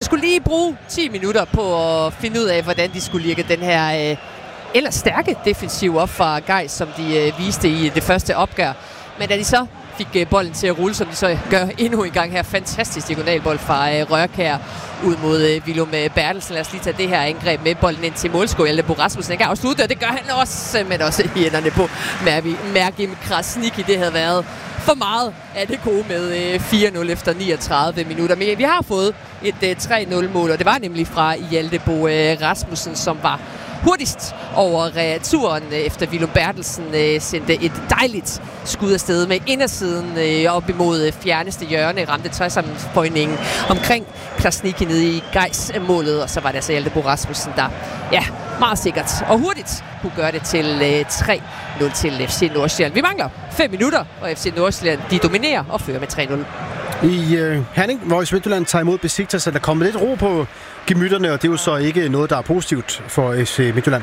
skulle lige bruge 10 minutter på at finde ud af, hvordan de skulle ligge den her ellers stærke defensiv op fra Gejs, som de viste i det første opgør. Men da de så fik bolden til at rulle, som de så gør endnu en gang her. Fantastisk diagonalbold fra Rørkær ud mod Willum Bertelsen. Lad os lige tage det her angreb med bolden ind til målscorer. Hjalte Bo Rasmussen kan afslutte, og det gør han også, men også i hænderne på Mergim Krasniqi. Det havde været for meget af det gode med 4-0 efter 39 minutter. Men vi har fået et 3-0-mål, og det var nemlig fra Hjalte Bo Rasmussen, som var hurtigst over returen, efter Willum Bertelsen sendte et dejligt skud afsted med indersiden op imod fjerneste hjørne, ramte tøjsammenføjningen omkring Krasniqi nede i Gejs målet, og så var det altså Hjalte Bo Rasmussen, der meget sikkert og hurtigt kunne gøre det til 3-0 til FC Nordsjælland. Vi mangler 5 minutter, og FC Nordsjælland de dominerer og fører med 3-0. I Herning, hvor FC Midtjylland tager imod Besiktas, er der kommet lidt ro på gemytterne, og det er jo så ikke noget, der er positivt for FC Midtjylland.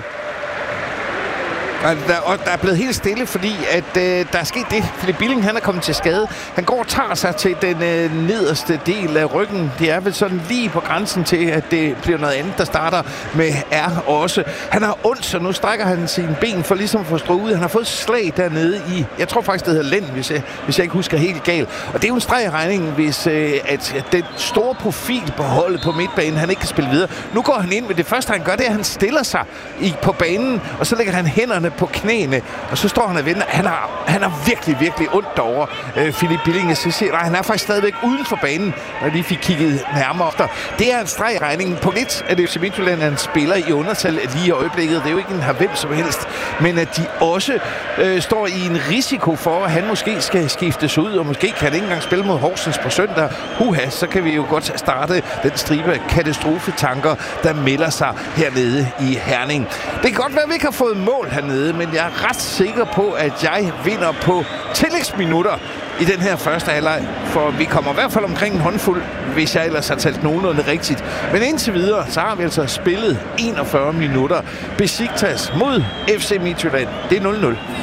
Der er blevet helt stille, fordi at der er sket det. Philip Billing, han er kommet til skade. Han går og tager sig til den nederste del af ryggen. Det er vel sådan lige på grænsen til, at det bliver noget andet, der starter med R også. Han har ondt, så nu strækker han sine ben for ligesom at få strået ud. Han har fået slag dernede i, jeg tror faktisk, det hedder lænd, hvis jeg ikke husker helt galt. Og det er jo en streg i regningen, hvis at den store profil på holdet på midtbanen, han ikke kan spille videre. Nu går han ind, men det første, han gør, det er, at han stiller sig på banen, og så lægger han hænderne på knæene, og så står han og venter. Han har virkelig, virkelig ondt derovre, Philip Billing. Så siger, nej, han er faktisk stadigvæk uden for banen, når de fik kigget nærmere efter. Det er en streg i regningen. På lidt af det FC Midtjylland, han spiller i undertal lige i øjeblikket. Det er jo ikke en her hvem som helst, men at de også står i en risiko for, at han måske skal skiftes ud, og måske kan han ikke engang spille mod Horsens på søndag. Så kan vi jo godt starte den stribe af katastrofetanker, der melder sig hernede i Herning. Det kan godt være, at vi ikke har fået mål hernede, men jeg er ret sikker på, at jeg vinder på tillægsminutter i den her første halvleg, for vi kommer i hvert fald omkring en håndfuld, hvis jeg ellers har talt nogenlunde rigtigt. Men indtil videre, så har vi altså spillet 41 minutter. Besiktas mod FC Midtjylland. Det er 0-0.